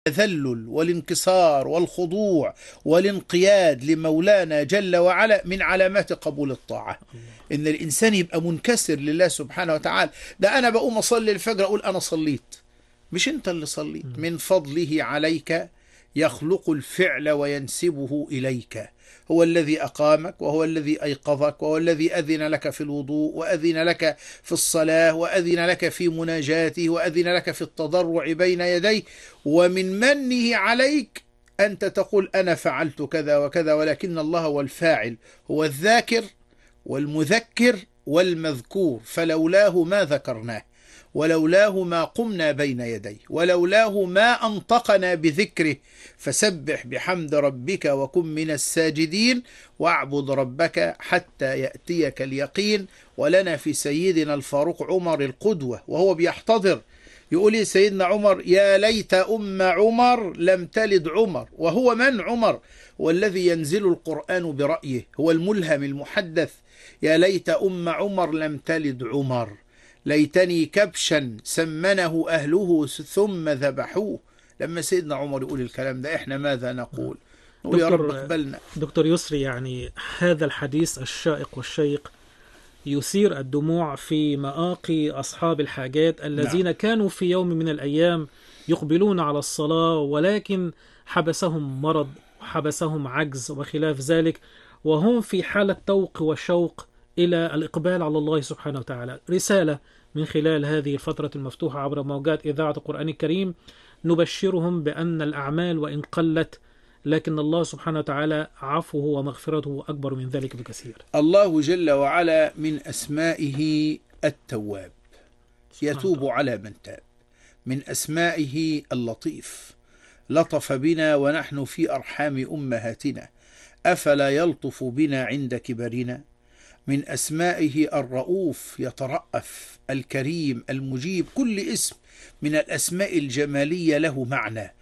التذلل والانكسار والخضوع والانقياد لمولانا جل وعلا من علامات قبول الطاعة. إن الإنسان يبقى منكسر لله سبحانه وتعالى. ده أنا بقوم أصلي الفجر أقول أنا صليت، مش أنت اللي صليت. من فضله عليك يخلق الفعل وينسبه إليك. هو الذي أقامك، وهو الذي أيقظك، وهو الذي أذن لك في الوضوء، وأذن لك في الصلاة، وأذن لك في مناجاته، وأذن لك في التضرع بين يديه. ومن منه عليك أنت تقول أنا فعلت كذا وكذا، ولكن الله هو الفاعل، هو الذاكر والمذكر والمذكور، فلولاه ما ذكرناه، ولولاه ما قمنا بين يديه، ولولاه ما أنطقنا بذكره. فسبح بحمد ربك وكن من الساجدين، واعبد ربك حتى يأتيك اليقين. ولنا في سيدنا الفاروق عمر القدوة، وهو بيحتضر يقول سيدنا عمر: يا ليت أم عمر لم تلد عمر. وهو من عمر؟ هو الذي ينزل القرآن برأيه، هو الملهم المحدث. يا ليت أم عمر لم تلد عمر، ليتني كبشا سمنه أهله ثم ذبحوه. لما سيدنا عمر يقول الكلام ده، إحنا ماذا نقول؟ نقول يا رب اقبلنا. دكتور يسري، يعني هذا الحديث الشائق والشيق يثير الدموع في مآقي أصحاب الحاجات الذين كانوا في يوم من الأيام يقبلون على الصلاة، ولكن حبسهم مرض، حبسهم عجز وخلاف ذلك، وهم في حالة توق وشوق إلى الإقبال على الله سبحانه وتعالى. رسالة من خلال هذه الفترة المفتوحة عبر موجات إذاعة القرآن الكريم نبشرهم بأن الأعمال وإن قلت، لكن الله سبحانه وتعالى عفوه ومغفرته أكبر من ذلك بكثير. الله جل وعلا من أسمائه التواب، يتوب على من تاب. من أسمائه اللطيف، لطف بنا ونحن في أرحام أمهاتنا، أفلا يلطف بنا عند كبرنا. من أسمائه الرؤوف، يترأف، الكريم، المجيب. كل اسم من الأسماء الجمالية له معنى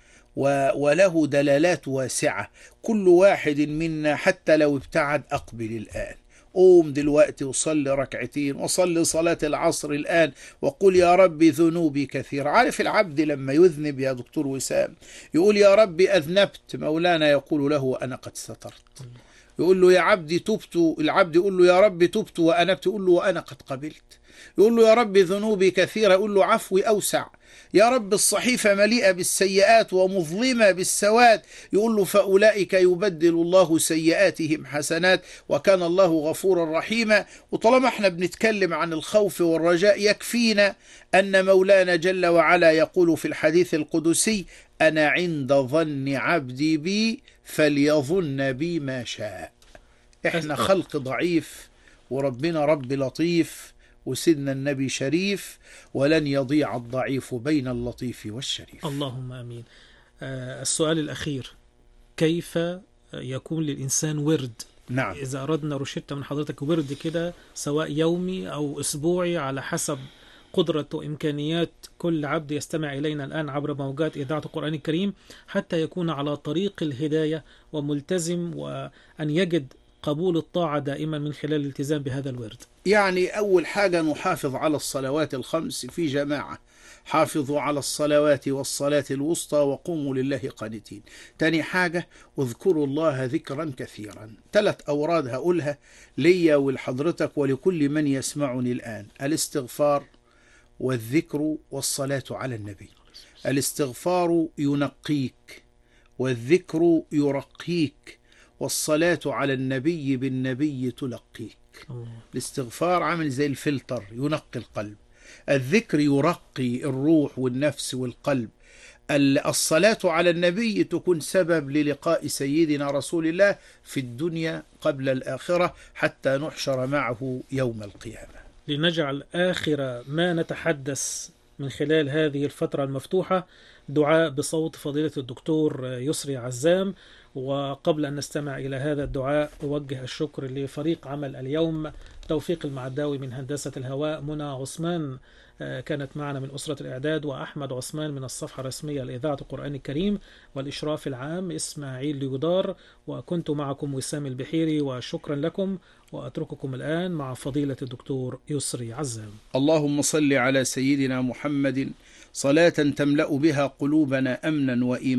وله دلالات واسعة. كل واحد منا حتى لو ابتعد أقبل الآن، قوم دلوقتي وصلي ركعتين، وصلي صلاة العصر الآن، وقل يا رب ذنوبي كثيرة. عارف العبد لما يذنب يا دكتور وسام يقول يا رب أذنبت، مولانا يقول له أنا قد سترت. يقول له يا عبدي تبت، العبد يقول له يا رب تبت وأنبت، يقول له وأنا قد قبلت. يقول له يا رب ذنوبي كثيرة، يقول له عفوي أوسع. يا رب الصحيفة مليئة بالسيئات ومظلمة بالسواد، يقول له فأولئك يبدل الله سيئاتهم حسنات وكان الله غفورا رحيما. وطالما احنا بنتكلم عن الخوف والرجاء، يكفينا أن مولانا جل وعلا يقول في الحديث القدسي: أنا عند ظن عبدي بي فليظن بي ما شاء. احنا خلق ضعيف، وربنا رب لطيف، وسيدنا النبي شريف، ولن يضيع الضعيف بين اللطيف والشريف. اللهم أمين. السؤال الأخير: كيف يكون للإنسان ورد؟ نعم. إذا أردنا روشتة من حضرتك ورد كده، سواء يومي أو أسبوعي، على حسب قدرة وإمكانيات كل عبد يستمع إلينا الآن عبر موجات إذاعة القرآن الكريم، حتى يكون على طريق الهداية وملتزم، وأن يجد قبول الطاعة دائما من خلال الالتزام بهذا الورد. يعني أول حاجة نحافظ على الصلوات الخمس في جماعة. حافظوا على الصلوات والصلاة الوسطى وقوموا لله قانتين. تاني حاجة اذكروا الله ذكرا كثيرا. 3 أوراد هقولها ليا ولحضرتك ولكل من يسمعني الآن: الاستغفار والذكر والصلاة على النبي. الاستغفار ينقيك، والذكر يرقيك، والصلاة على النبي بالنبي تلقيك. الاستغفار عامل زي الفلتر ينقي القلب، الذكر يرقي الروح والنفس والقلب، الصلاة على النبي تكون سبب للقاء سيدنا رسول الله في الدنيا قبل الآخرة حتى نحشر معه يوم القيامة. لنجعل آخر ما نتحدث من خلال هذه الفترة المفتوحة دعاء بصوت فضيلة الدكتور يسري عزام. وقبل أن نستمع إلى هذا الدعاء أوجه الشكر لفريق عمل اليوم: توفيق المعداوي من هندسة الهواء، منى عثمان كانت معنا من أسرة الإعداد، وأحمد عثمان من الصفحة الرسمية لإذاعة القرآن الكريم، والإشراف العام إسماعيل ليودار، وكنت معكم وسام البحيري، وشكرا لكم. وأترككم الآن مع فضيلة الدكتور يسري عزام. اللهم صل على سيدنا محمد صلاة تملأ بها قلوبنا أمنا وإيمانا